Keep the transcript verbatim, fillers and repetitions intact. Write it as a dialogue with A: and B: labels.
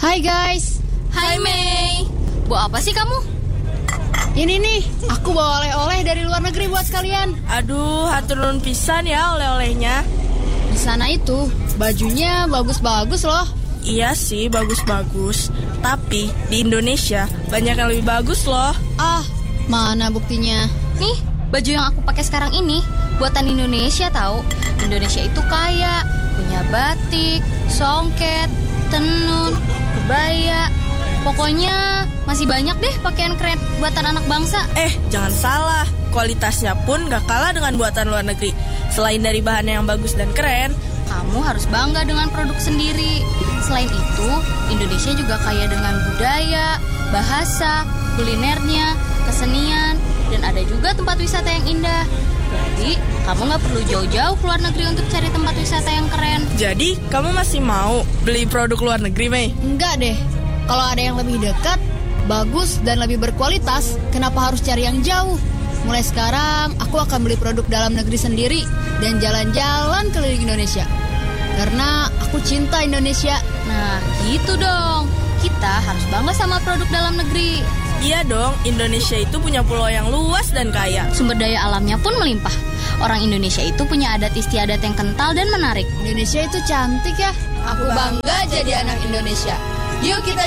A: Hai guys.
B: Hai Mei. Bawa apa sih kamu?
A: Ini nih, aku bawa oleh-oleh dari luar negeri buat kalian.
C: Aduh, hatur nuhun pisan ya oleh-olehnya.
A: Di sana itu bajunya bagus-bagus loh.
C: Iya sih, bagus-bagus. Tapi di Indonesia banyak yang lebih bagus loh.
A: Ah, mana buktinya?
B: Nih, baju yang aku pakai sekarang ini buatan Indonesia tahu. Indonesia itu kaya, punya batik, songket, tenun, kebaya. Pokoknya masih banyak deh pakaian keren buatan anak bangsa.
C: Eh, jangan salah. Kualitasnya pun gak kalah dengan buatan luar negeri. Selain dari bahannya yang bagus dan keren,
B: kamu harus bangga dengan produk sendiri. Selain itu, Indonesia juga kaya dengan budaya, bahasa, kulinernya, kesenian, dan ada juga tempat wisata yang indah. Jadi, kamu gak perlu jauh-jauh ke luar negeri untuk cari tempat wisata yang keren.
C: Jadi, kamu masih mau beli produk luar negeri, Mei?
A: Enggak deh. Kalau ada yang lebih dekat, bagus dan lebih berkualitas, kenapa harus cari yang jauh? Mulai sekarang, aku akan beli produk dalam negeri sendiri dan jalan-jalan keliling Indonesia. Karena aku cinta Indonesia.
B: Nah, gitu dong. Kita harus bangga sama produk dalam negeri.
C: Iya dong, Indonesia itu punya pulau yang luas dan kaya.
B: Sumber daya alamnya pun melimpah. Orang Indonesia itu punya adat istiadat yang kental dan menarik.
A: Indonesia itu cantik ya. Aku bangga jadi anak Indonesia. Yuk kita